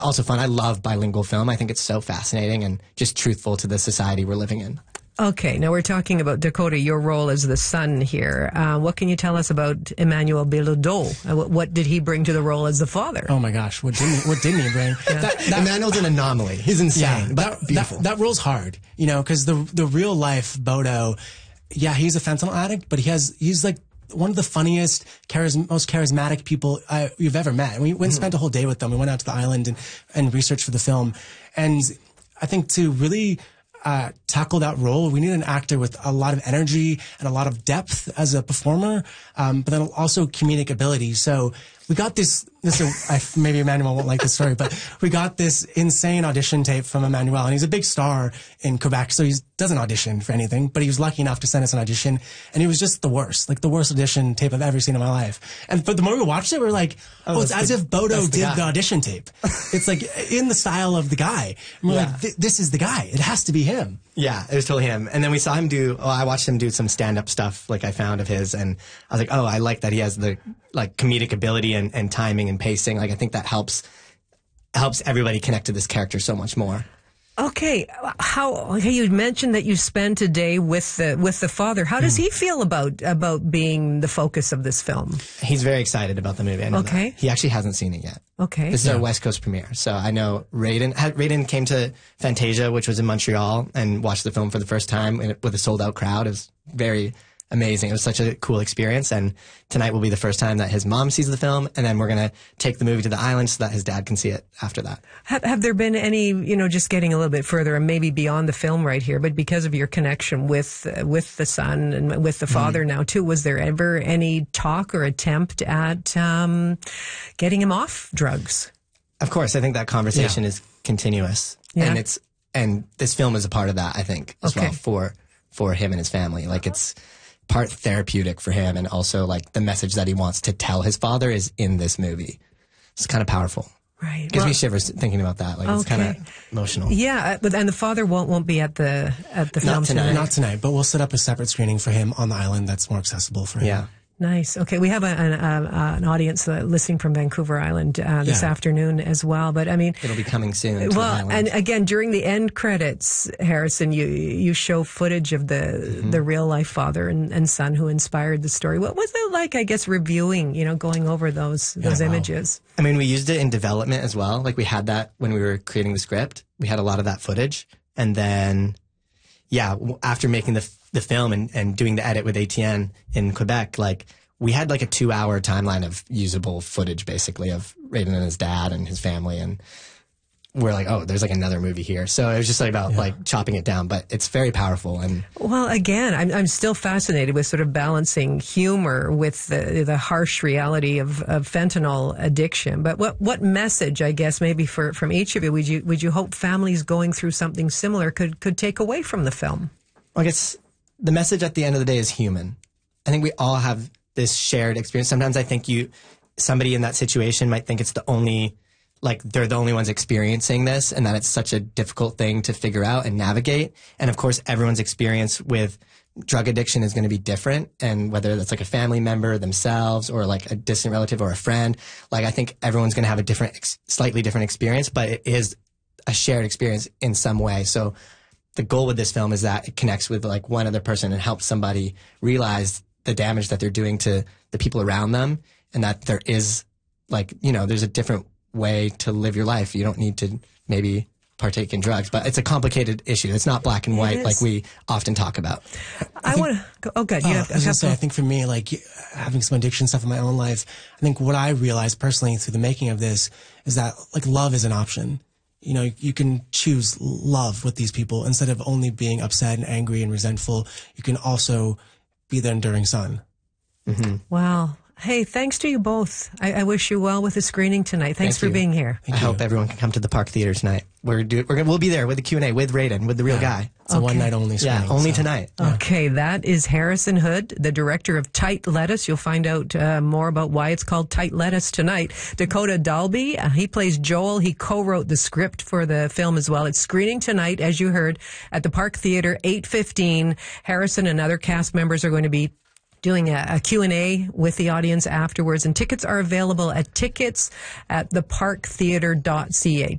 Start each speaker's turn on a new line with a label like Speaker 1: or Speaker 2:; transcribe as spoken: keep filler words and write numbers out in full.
Speaker 1: also fun. I love bilingual film. I think it's so fascinating and just truthful to the society we're living in.
Speaker 2: Okay, now we're talking about, Dakota, your role as the son here. Uh, what can you tell us about Emmanuel Bilodeau? Uh, what, what did he bring to the role as the father?
Speaker 3: Oh my gosh, what didn't what didn't he bring?
Speaker 2: Yeah.
Speaker 3: That, that,
Speaker 1: Emmanuel's an anomaly. He's insane,
Speaker 3: yeah,
Speaker 1: but
Speaker 3: that,
Speaker 1: beautiful.
Speaker 3: That, that role's hard, you know, because the the real life Bodo, yeah, he's a fentanyl addict, but he has he's like one of the funniest, charis- most charismatic people I, you've ever met. And we went and spent a whole day with them. We went out to the island and, and researched for the film. And I think to really uh, tackle that role, we need an actor with a lot of energy and a lot of depth as a performer, um, but then also comedic ability. So we got this, this I, maybe Emmanuel won't like this story, but we got this insane audition tape from Emmanuel, and he's a big star in Quebec, so he doesn't audition for anything, but he was lucky enough to send us an audition, and it was just the worst, like the worst audition tape I've ever seen in my life. And but the more we watched it, we were like, oh, oh it's as the, if Bodo did the, the audition tape. It's like in the style of the guy. And we're yeah. like, this is the guy. It has to be him.
Speaker 1: Yeah, it was totally him. And then we saw him do, oh, I watched him do some stand-up stuff like I found of his, and I was like, oh, I like that he has the like comedic ability and, and timing and pacing. Like I think that helps helps everybody connect to this character so much more.
Speaker 2: Okay, how? Okay, you mentioned that you spent a day with the with the father. How does mm. he feel about about being the focus of this film?
Speaker 1: He's very excited about the movie. I know
Speaker 2: okay,
Speaker 1: that. He actually hasn't seen it yet.
Speaker 2: Okay,
Speaker 1: this is
Speaker 2: yeah.
Speaker 1: our West Coast premiere, so I know Raiden. Raiden came to Fantasia, which was in Montreal, and watched the film for the first time with a sold out crowd. It was very amazing. It was such a cool experience, and tonight will be the first time that his mom sees the film, and then we're going to take the movie to the island so that his dad can see it after that.
Speaker 2: Have, have there been any, you know, just getting a little bit further and maybe beyond the film right here, but because of your connection with uh, with the son and with the father mm. now too, was there ever any talk or attempt at um, getting him off drugs?
Speaker 1: Of course, I think that conversation
Speaker 3: yeah.
Speaker 1: is continuous,
Speaker 2: yeah.
Speaker 1: and it's and this film is a part of that, I think, as
Speaker 2: okay.
Speaker 1: well for for him and his family. Like it's part therapeutic for him, and also like the message that he wants to tell his father is in this movie. It's kind of powerful.
Speaker 2: Right.
Speaker 1: Gives well, me shivers thinking about that. Like okay. It's kind of emotional.
Speaker 2: Yeah, but and the father won't won't be at the at the film
Speaker 1: Not tonight.
Speaker 2: tonight.
Speaker 3: Not tonight, but we'll set up a separate screening for him on the island that's more accessible for him.
Speaker 1: Yeah.
Speaker 2: Nice. Okay, we have a, an, uh, an audience uh, listening from Vancouver Island uh, this yeah. afternoon as well. But I mean,
Speaker 1: it'll be coming soon. To
Speaker 2: well,
Speaker 1: the island.
Speaker 2: And again, during the end credits, Harrison, you you show footage of the mm-hmm. the real life father and, and son who inspired the story. What was it like? I guess reviewing, you know, going over those those
Speaker 3: yeah, wow.
Speaker 2: images.
Speaker 1: I mean, we used it in development as well. Like we had that when we were creating the script. We had a lot of that footage, and then yeah, after making the the film and, and doing the edit with A T N in Quebec, like. We had like a two hour timeline of usable footage basically of Raiden and his dad and his family. And we're like, oh, there's like another movie here. So it was just like about yeah. like chopping it down, but it's very powerful. And
Speaker 2: well, again, I'm, I'm still fascinated with sort of balancing humor with the, the harsh reality of, of fentanyl addiction. But what, what message, I guess, maybe for, from each of you, would you, would you hope families going through something similar could, could take away from the film?
Speaker 1: I guess the message at the end of the day is human. I think we all have this shared experience. Sometimes I think you, somebody in that situation might think it's the only, like they're the only ones experiencing this, and that it's such a difficult thing to figure out and navigate. And of course, everyone's experience with drug addiction is going to be different. And whether that's like a family member themselves or like a distant relative or a friend, like I think everyone's going to have a different, ex- slightly different experience, but it is a shared experience in some way. So the goal with this film is that it connects with like one other person and helps somebody realize the damage that they're doing to the people around them, and that there is like, you know, there's a different way to live your life. You don't need to maybe partake in drugs, but it's a complicated issue. It's not black and white like we often talk about.
Speaker 2: I, I want to go, oh good. You
Speaker 3: uh,
Speaker 2: have,
Speaker 3: I was going to say, I think for me, like having some addiction stuff in my own life, I think what I realized personally through the making of this is that like love is an option. You know, you can choose love with these people instead of only being upset and angry and resentful. You can also be the enduring sun.
Speaker 2: Mm-hmm. Wow. Hey, thanks to you both. I, I wish you well with the screening tonight. Thanks
Speaker 1: Thank
Speaker 2: for
Speaker 1: you.
Speaker 2: being here.
Speaker 1: Thank I you. hope everyone can come to the Park Theater tonight. We're do, we're we'll be there with the Q and A with Raiden, with the real
Speaker 3: yeah.
Speaker 1: guy.
Speaker 3: It's okay. a one night only screening.
Speaker 1: Yeah, only
Speaker 3: so.
Speaker 1: tonight.
Speaker 3: Yeah.
Speaker 2: Okay, that is Harrison Hood, the director of Tight Lettuce. You'll find out uh, more about why it's called Tight Lettuce tonight. Dakota Dalby, uh, he plays Joel. He co-wrote the script for the film as well. It's screening tonight, as you heard, at the Park Theater, eight fifteen. Harrison and other cast members are going to be doing a, a Q and A with the audience afterwards, and tickets are available at tickets at the park theater dot c a.